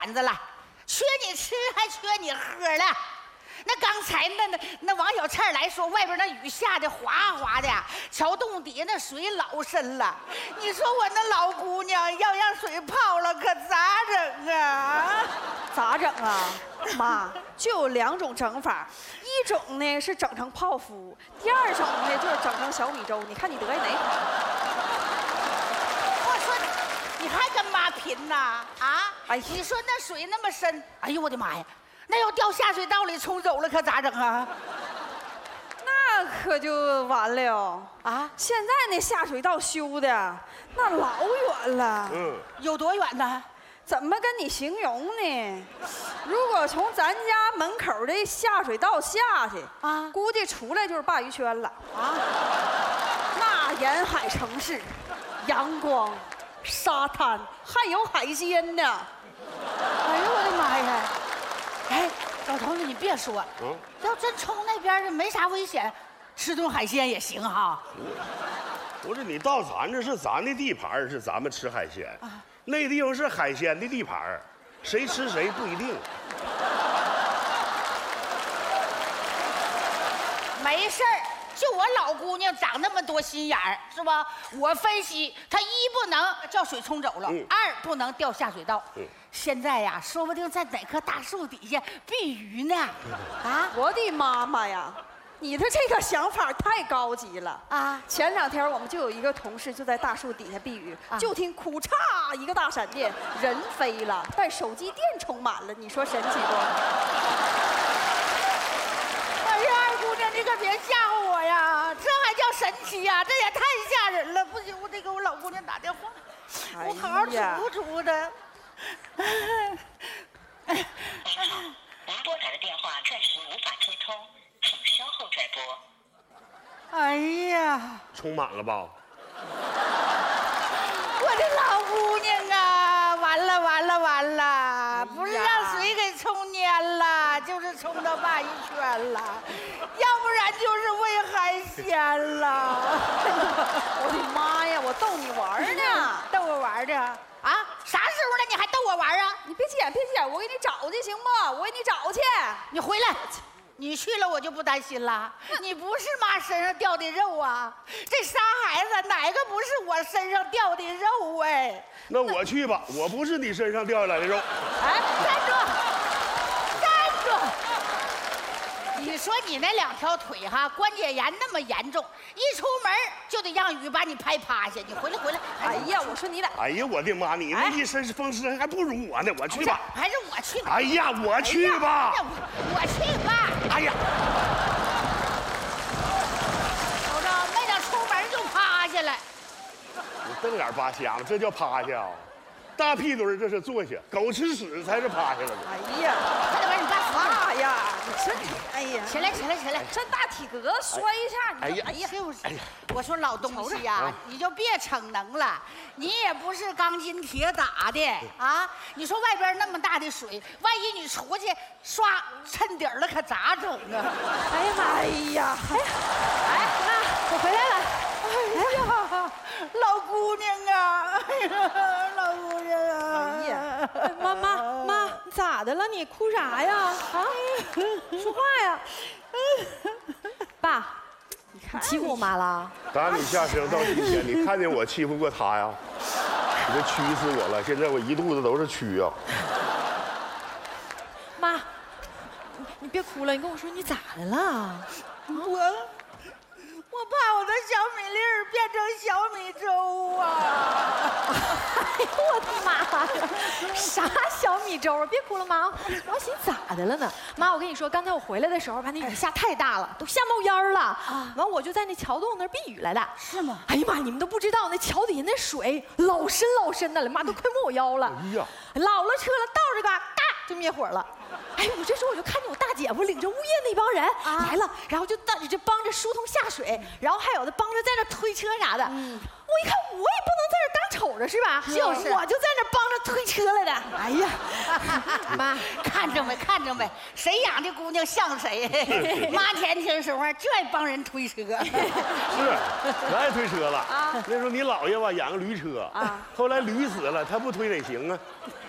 板子了，缺你吃还缺你喝了。那刚才那王小倩来说，外边那雨下的哗哗的，桥洞底下那水老深了。你说我那老姑娘要让水泡了，可咋整啊？ 咋整啊？妈，就有2种整法，一种呢是整成泡芙，第2种呢就是整成小米粥。你看你得意哪种？ 我说你还跟妈拼呐？啊？哎，你说那水那么深，哎呦我的妈呀！那要掉下水道里冲走了，可咋整啊？ 那可就完了哟！ 啊， 现在那下水道修的那老远了。 有多远呢？ 怎么跟你形容呢？如果从咱家门口的下水道下去啊，估计出来就是鲅鱼圈了啊！那沿海城市，阳光、沙滩，还有海鲜呢。 哎呦我的妈呀！哎，老头子，你别说，要真冲那边的没啥危险，吃顿海鲜也行哈。 不是你到咱这是咱的地盘，是咱们吃海鲜，那地方是海鲜的地盘，谁吃谁不一定。 没事儿，就我老姑娘长那么多心眼儿，是吧？我分析，她一不能叫水冲走了，二不能掉下水道。现在呀，说不定在哪棵大树底下避雨呢。啊， 我的妈妈呀！你的这个想法太高级了啊！前2天我们就有一个同事就在大树底下避雨，就听哭嚓一个大闪电，人飞了，但手机电充满了。你说神奇不？ 哎呀，二姑娘，你可别吓唬我呀！这还叫神奇呀？这也太吓人了！不行，我得给我老姑娘打电话，我好好嘱嘱她。 您拨打的电话暂时无法接通，请稍后再拨。 哎呀， 充满了吧？ 我的老姑娘啊，完了完了完了！不是让水给冲蔫了，就是冲到鲅鱼圈了，要不然就是喂海鲜了。 我的妈呀！我逗你玩呢， 逗我玩的啊？啥时候了？你还逗我玩啊？ 你别急眼，别急眼，我给你找去行不？我给你找去。 你回来。你去了我就不担心了。你不是妈身上掉的肉啊！这仨孩子哪个不是我身上掉的肉哎？ 那我去吧，我不是你身上掉下来的肉。 哎，站住！站住！你说你那2条腿哈，关节炎那么严重，一出门就得让雨把你拍趴下。你回来回来！ 哎呀，我说你俩， 哎呀，我的妈！你那一身风湿还不如我呢，我去吧。 还是我去吧。 哎呀，我去吧。 我去吧。 哎呀， 瞅着没等出门就趴下来。 你瞪眼扒瞎了，这叫趴下啊？大屁墩这是坐下，狗吃屎才是趴下了。 哎呀， 快点把你爸扶上。 哎呀，你这，哎呀， 起来起来起来！ 这大体格子摔一下， 哎呀， 哎呀，就是。我说老东西呀，你就别逞能了，你也不是钢筋铁打的啊！你说外边那么大的水，万一你出去刷蹭底儿了，可咋整啊？ 哎呀妈呀！ 哎，妈，我回来了。哎呀，老姑娘啊！哎呀，老姑娘啊！ 哎呀， 妈，你咋的了？你哭啥呀？啊，说话呀！爸，你欺负我妈了？ 打你下生到今天，你看见我欺负过她呀？你这蛆死我了！现在我一肚子都是蛆啊！ 妈，你别哭了，你跟我说你咋的了？ 我怕我的小米粒儿变成小米粥啊！ 哎呦我的妈呀！啥小米粥啊？别哭了，妈，我寻思咋的了呢？妈，我跟你说，刚才我回来的时候吧，那雨下太大了，都下冒烟了啊！完我就在那桥洞那儿避雨来的。 是吗？ 哎呀妈，你们都不知道，那桥底下那水老深老深的了，妈都快没我腰了。 哎呀， 老了车了，到这个嘎就灭火了。哎，我这时候我就看见我大姐夫领着物业那帮人来了，然后就帮着疏通下水，然后还有的帮着在那推车啥的。我一看，我也不能在这当瞅着是吧？ 就是我就在那帮着推车来的。哎呀， 妈，看着没，看着没，谁养的姑娘像谁。妈年轻时候就爱帮人推车。 是，可爱推车了啊！那时候你姥爷吧养个驴车啊，后来驴死了，他不推哪行啊？